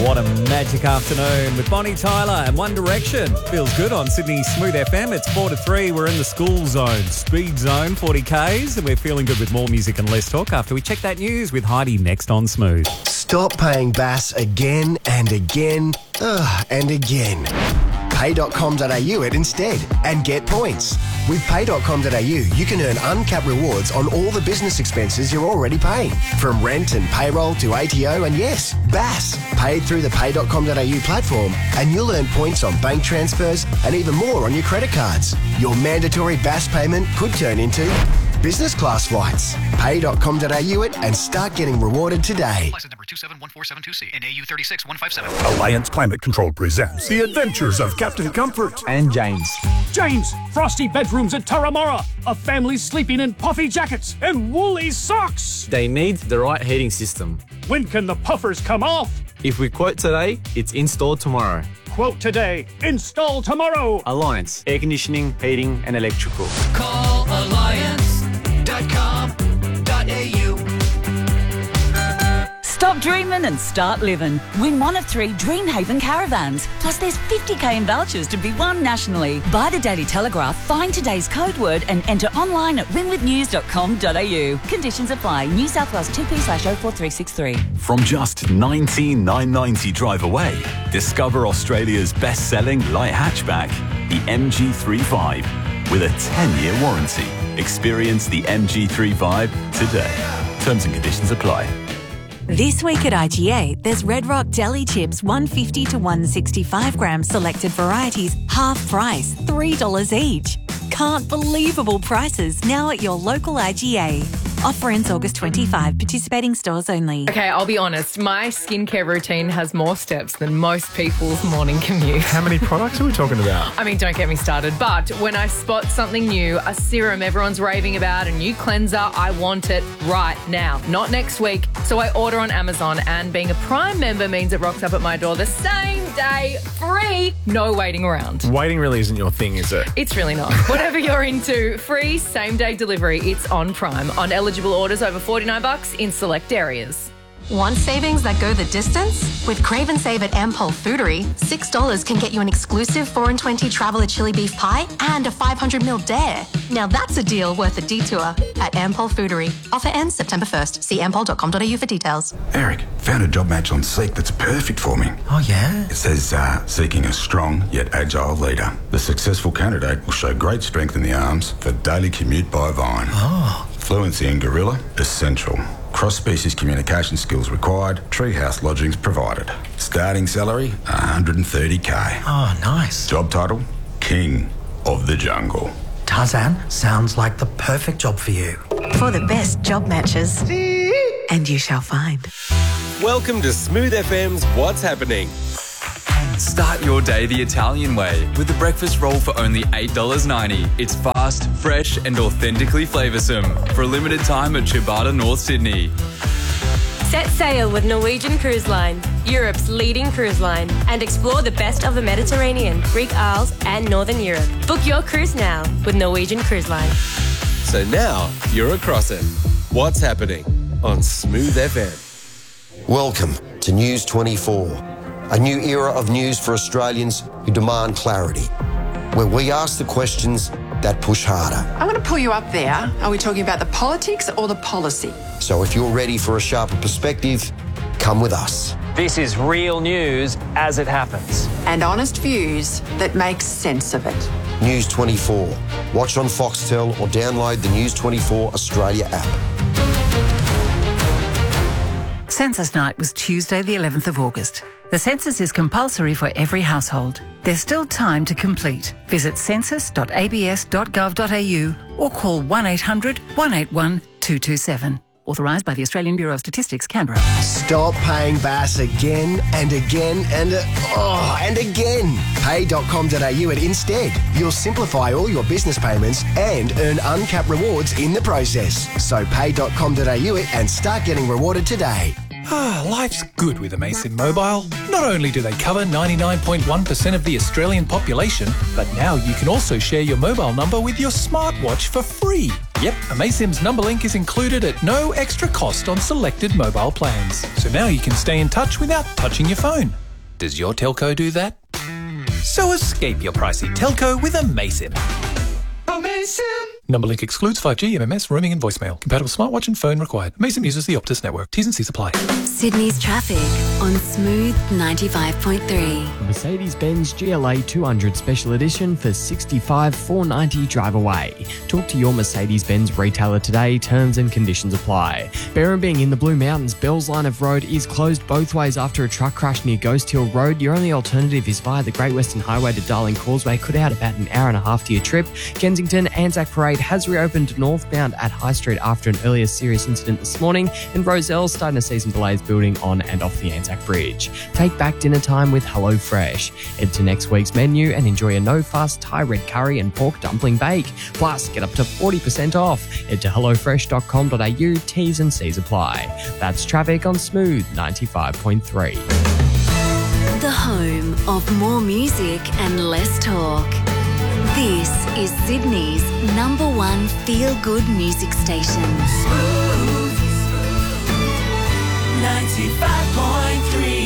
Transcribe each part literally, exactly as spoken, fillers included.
What a magic afternoon with Bonnie Tyler and One Direction. Feels good on Sydney Smooth F M. It's four to three. We're in the school zone, speed zone, forty kays, and we're feeling good with more music and less talk after we check that news with Heidi next on Smooth. Stop paying Bass again and again ugh, and again. pay dot com dot a u it instead and get points. With pay dot com dot a u, you can earn uncapped rewards on all the business expenses you're already paying. From rent and payroll to A T O and yes, Bass. Paid through the pay dot com dot a u platform and you'll earn points on bank transfers and even more on your credit cards. Your mandatory Bass payment could turn into business class flights. pay dot com dot a u it and start getting rewarded today. License number two seven one four seven two C and A U three six one five seven. Alliance Climate Control presents The Adventures of Captain Comfort and James. James, frosty bedrooms at Turramurra. A family sleeping in puffy jackets and woolly socks. They need the right heating system. When can the puffers come off? If we quote today, it's installed tomorrow. Quote today, install tomorrow. Alliance, air conditioning, heating and electrical. Call alliance dot com dot a u. Stop dreaming and start living. Win one of three Dreamhaven caravans. Plus there's fifty k in vouchers to be won nationally. Buy the Daily Telegraph, find today's code word and enter online at win with news dot com dot a u. Conditions apply. New South Wales two P slash oh four three six three. From just nineteen thousand nine hundred ninety drive away, discover Australia's best-selling light hatchback, the M G thirty-five, with a ten-year warranty. Experience the M G thirty-five today. Terms and conditions apply. This week at I G A, there's Red Rock Deli Chips one fifty to one sixty-five gram selected varieties, half price, three dollars each. Can't believable prices now at your local I G A. Offer ends August twenty-fifth. Participating stores only. Okay, I'll be honest. My skincare routine has more steps than most people's morning commute. How many products are we talking about? I mean, don't get me started. But when I spot something new, a serum everyone's raving about, a new cleanser, I want it right now, not next week. So I order on Amazon, and being a Prime member means it rocks up at my door the same day, free, no waiting around. Waiting really isn't your thing, is it? It's really not. Whatever you're into, free same-day delivery, it's on Prime. On eligible orders over forty-nine bucks in select areas. Want savings that go the distance? With Crave and Save at Ampol Foodery, six dollars can get you an exclusive four and twenty Traveller chili beef pie and a five hundred mil dare. Now that's a deal worth a detour at Ampol Foodery. Offer ends September first. See ampol dot com dot a u for details. Eric, found a job match on Seek that's perfect for me. Oh, yeah? It says, uh, seeking a strong yet agile leader. The successful candidate will show great strength in the arms for daily commute by Vine. Oh. Fluency in Gorilla, essential. Cross-species communication skills required. Treehouse lodgings provided. Starting salary, one hundred thirty k. Oh, nice. Job title, King of the Jungle. Tarzan, sounds like the perfect job for you. For the best job matches. And you shall find. Welcome to Smooth F M's What's Happening. Start your day the Italian way with the breakfast roll for only eight dollars ninety. It's fast, fresh and authentically flavoursome. For a limited time at Ciabatta, North Sydney. Set sail with Norwegian Cruise Line, Europe's leading cruise line, and explore the best of the Mediterranean, Greek Isles and Northern Europe. Book your cruise now with Norwegian Cruise Line. So now you're across it. What's Happening on Smooth F M. Welcome to News twenty-four, a new era of news for Australians who demand clarity, where we ask the questions that push harder. I'm going to pull you up there. Are we talking about the politics or the policy? So if you're ready for a sharper perspective, come with us. This is real news as it happens. And honest views that make sense of it. News twenty-four. Watch on Foxtel or download the News twenty-four Australia app. Census night was Tuesday the eleventh of August. The census is compulsory for every household. There's still time to complete. Visit census dot a b s dot gov dot a u or call one eight hundred one eight one two two seven. Authorised by the Australian Bureau of Statistics, Canberra. Stop paying Bass again and again and uh, oh, and again. pay dot com dot a u it instead. You'll simplify all your business payments and earn uncapped rewards in the process. So pay dot com dot a u it and start getting rewarded today. Ah, life's good with Amaysim Mobile. Not only do they cover ninety-nine point one percent of the Australian population, but now you can also share your mobile number with your smartwatch for free. Yep, Amaysim's number link is included at no extra cost on selected mobile plans. So now you can stay in touch without touching your phone. Does your telco do that? So escape your pricey telco with Amaysim. Amaysim! Number link excludes five G, M M S, roaming and voicemail. Compatible smartwatch and phone required. Amaysim uses the Optus network. T's and C's apply. Sydney's traffic on Smooth ninety-five point three. Mercedes-Benz G L A two hundred Special Edition for sixty-five thousand four hundred ninety dollars drive away. Talk to your Mercedes-Benz retailer today. Terms and conditions apply. Barrambing in the Blue Mountains, Bell's line of road is closed both ways after a truck crash near Ghost Hill Road. Your only alternative is via the Great Western Highway to Darling Causeway. Could add about an hour and a half to your trip. Kensington Anzac Parade has reopened northbound at High Street after an earlier serious incident this morning, and Roselle's starting to see some delays building on and off the Anzac Bridge. Take back dinner time with HelloFresh. Head to next week's menu and enjoy a no-fuss Thai red curry and pork dumpling bake. Plus, get up to forty percent off. Head to hello fresh dot com dot a u. T's and C's apply. That's traffic on Smooth ninety-five point three. The home of more music and less talk. This is Sydney's number one feel-good music station. Smooth ninety-five point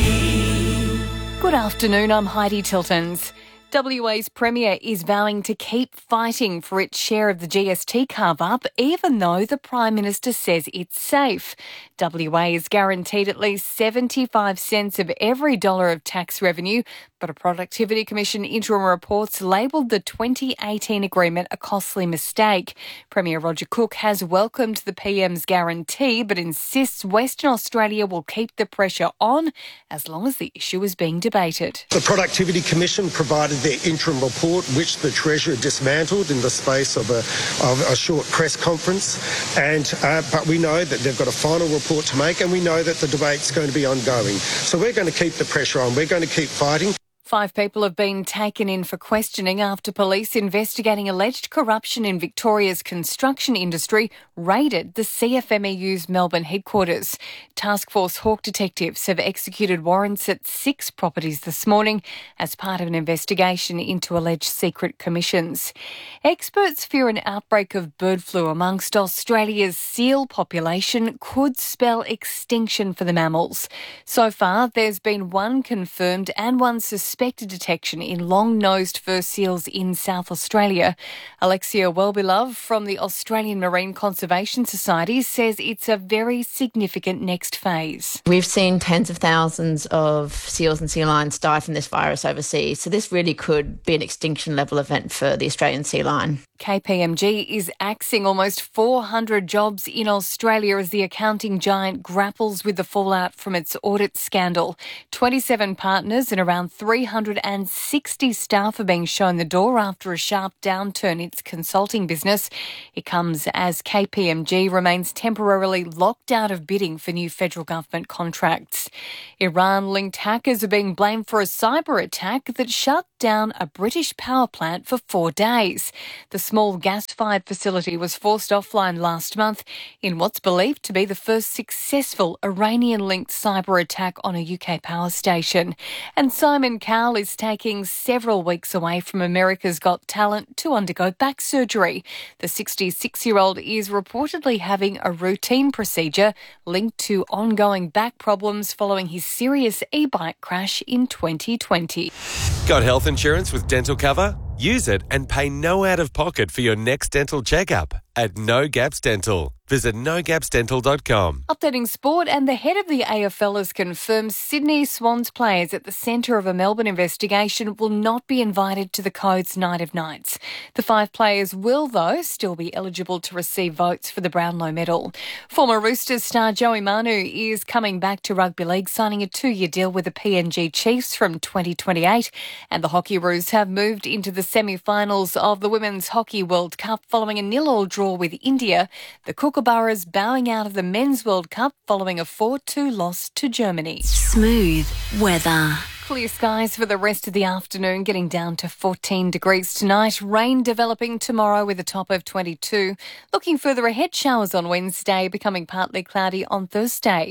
three. Good afternoon, I'm Heidi Tiltons. W A's Premier is vowing to keep fighting for its share of the G S T carve-up, even though the Prime Minister says it's safe. W A is guaranteed at least seventy-five cents of every dollar of tax revenue, but a Productivity Commission interim reports labelled the twenty eighteen agreement a costly mistake. Premier Roger Cook has welcomed the P M's guarantee, but insists Western Australia will keep the pressure on as long as the issue is being debated. The Productivity Commission provided their interim report, which the Treasurer dismantled in the space of a, of a short press conference. And uh, but we know that they've got a final report to make, and we know that the debate's going to be ongoing. So we're going to keep the pressure on. We're going to keep fighting. Five people have been taken in for questioning after police investigating alleged corruption in Victoria's construction industry raided the C F M E U's Melbourne headquarters. Task Force Hawk detectives have executed warrants at six properties this morning as part of an investigation into alleged secret commissions. Experts fear an outbreak of bird flu amongst Australia's seal population could spell extinction for the mammals. So far, there's been one confirmed and one suspected Suspected detection in long-nosed fur seals in South Australia. Alexia Wellbeloved from the Australian Marine Conservation Society says it's a very significant next phase. We've seen tens of thousands of seals and sea lions die from this virus overseas, so this really could be an extinction level event for the Australian sea lion. K P M G is axing almost four hundred jobs in Australia as the accounting giant grapples with the fallout from its audit scandal. twenty-seven partners and around three hundred sixty staff are being shown the door after a sharp downturn in its consulting business. It comes as K P M G remains temporarily locked out of bidding for new federal government contracts. Iran-linked hackers are being blamed for a cyber attack that shut down a British power plant for four days. The small gas-fired facility was forced offline last month in what's believed to be the first successful Iranian-linked cyber attack on a U K power station. And Simon Cowell is taking several weeks away from America's Got Talent to undergo back surgery. The sixty-six-year-old is reportedly having a routine procedure linked to ongoing back problems following his serious e-bike crash in twenty twenty. Got health insurance with dental cover? Use it and pay no out-of-pocket for your next dental checkup at No Gaps Dental. Visit no gaps dental dot com. Updating sport, and the head of the A F L has confirmed Sydney Swans players at the centre of a Melbourne investigation will not be invited to the Codes Night of Nights. The five players will, though, still be eligible to receive votes for the Brownlow medal. Former Roosters star Joey Manu is coming back to rugby league, signing a two-year deal with the P N G Chiefs from twenty twenty-eight. And the Hockey Roos have moved into the semi-finals of the Women's Hockey World Cup following a nil-all draw with India. The Kookaburras bowing out of the Men's World Cup following a four two loss to Germany. Smooth weather. Clear skies for the rest of the afternoon, getting down to fourteen degrees tonight. Rain developing tomorrow with a top of twenty-two. Looking further ahead, showers on Wednesday, becoming partly cloudy on Thursday.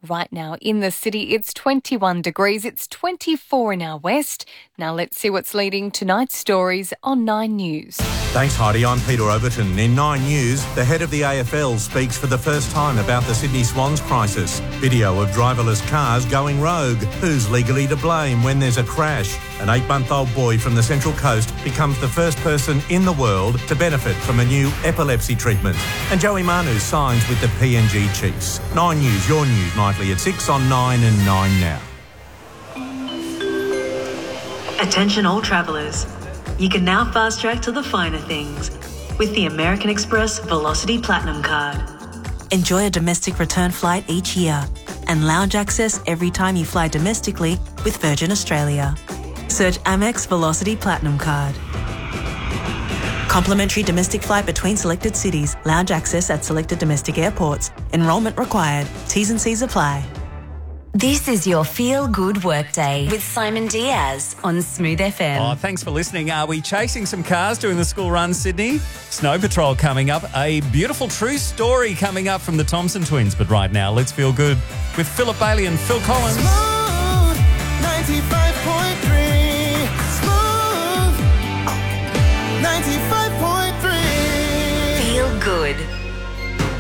Right now in the city, it's twenty-one degrees. It's twenty-four in our west. Now let's see what's leading tonight's stories on Nine News. Thanks, Heidi. I'm Peter Overton. In Nine News, the head of the A F L speaks for the first time about the Sydney Swans crisis. Video of driverless cars going rogue. Who's legally to blame when there's a crash? An eight-month-old boy from the Central Coast becomes the first person in the world to benefit from a new epilepsy treatment. And Joey Manu signs with the P N G Chiefs. Nine News, your news nightly at six on Nine and Nine Now. Attention all travellers. You can now fast track to the finer things with the American Express Velocity Platinum Card. Enjoy a domestic return flight each year and lounge access every time you fly domestically with Virgin Australia. Search Amex Velocity Platinum Card. Complimentary domestic flight between selected cities. Lounge access at selected domestic airports. Enrolment required. T's and C's apply. This is your Feel Good Workday with Simon Diaz on Smooth F M. Oh, thanks for listening. Are we chasing some cars doing the school run, Sydney? Snow Patrol coming up. A beautiful true story coming up from the Thompson twins. But right now, let's feel good with Philip Bailey and Phil Collins. Smooth ninety-five point three. Smooth ninety-five point three. Feel good.